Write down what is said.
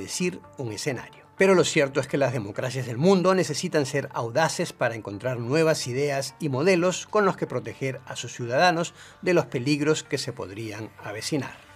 predecir un escenario. Pero lo cierto es que las democracias del mundo necesitan ser audaces para encontrar nuevas ideas y modelos con los que proteger a sus ciudadanos de los peligros que se podrían avecinar.